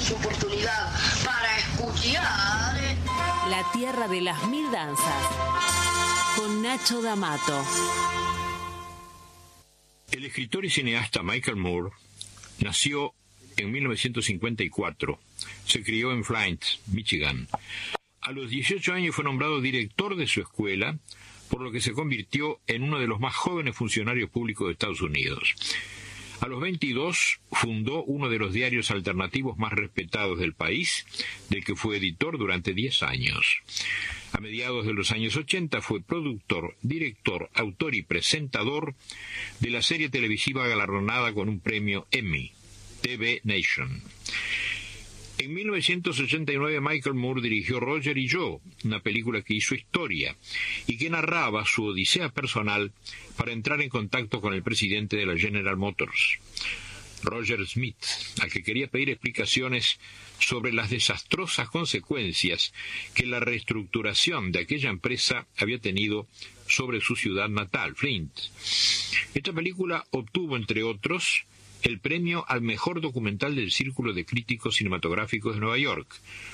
su oportunidad para escuchar La Tierra de las Mil Danzas, con Nacho D'Amato. El escritor y cineasta Michael Moore nació en 1954. Se crió en Flint, Michigan. A los 18 años fue nombrado director de su escuela, por lo que se convirtió en uno de los más jóvenes funcionarios públicos de Estados Unidos. A los 22 fundó uno de los diarios alternativos más respetados del país, del que fue editor durante 10 años. A mediados de los años 80 fue productor, director, autor y presentador de la serie televisiva galardonada con un premio Emmy, TV Nation. En 1989 Michael Moore dirigió Roger y yo, una película que hizo historia y que narraba su odisea personal para entrar en contacto con el presidente de la General Motors, Roger Smith, al que quería pedir explicaciones sobre las desastrosas consecuencias que la reestructuración de aquella empresa había tenido sobre su ciudad natal, Flint. Esta película obtuvo, entre otros, el premio al mejor documental del Círculo de Críticos Cinematográficos de Nueva York.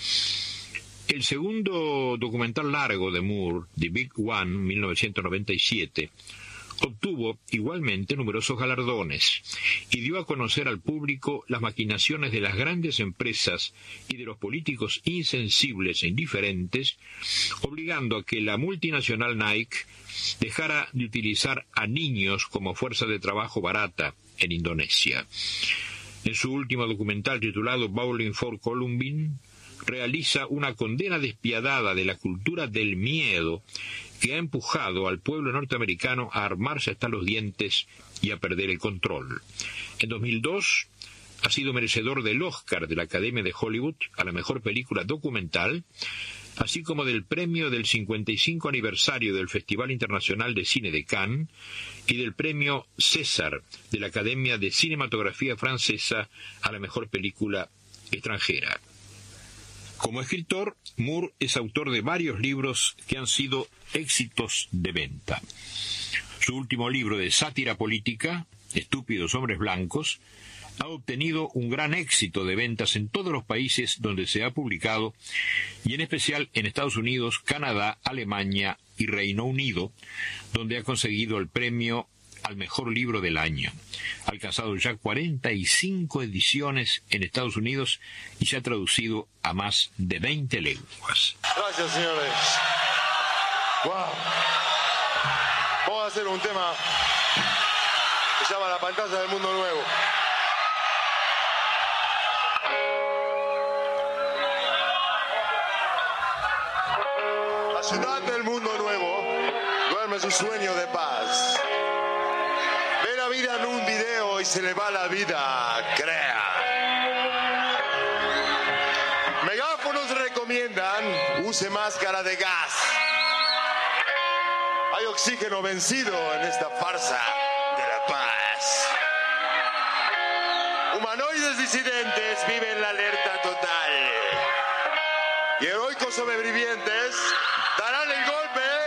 El segundo documental largo de Moore, The Big One, 1997, obtuvo igualmente numerosos galardones y dio a conocer al público las maquinaciones de las grandes empresas y de los políticos insensibles e indiferentes, obligando a que la multinacional Nike dejara de utilizar a niños como fuerza de trabajo barata en Indonesia. En su último documental titulado Bowling for Columbine, realiza una condena despiadada de la cultura del miedo que ha empujado al pueblo norteamericano a armarse hasta los dientes y a perder el control. En 2002 ha sido merecedor del Oscar de la Academia de Hollywood a la mejor película documental, así como del premio del 55 aniversario del Festival Internacional de Cine de Cannes y del premio César de la Academia de Cinematografía Francesa a la mejor película extranjera. Como escritor, Moore es autor de varios libros que han sido éxitos de venta. Su último libro de sátira política, Estúpidos Hombres Blancos, ha obtenido un gran éxito de ventas en todos los países donde se ha publicado, y en especial en Estados Unidos, Canadá, Alemania y Reino Unido, donde ha conseguido el premio al mejor libro del año. Ha alcanzado ya 45 ediciones en Estados Unidos y se ha traducido a más de 20 lenguas. Gracias, señores. Wow. Vamos a hacer un tema que se llama La Pantalla del Mundo Nuevo. La ciudad del mundo nuevo duerme su sueño de paz. Ve la vida en un video y se le va la vida, crea. Megáfonos recomiendan use máscara de gas. Hay oxígeno vencido en esta farsa de la paz. Humanoides disidentes viven la alerta total. Y heroicos sobrevivientes darán el golpe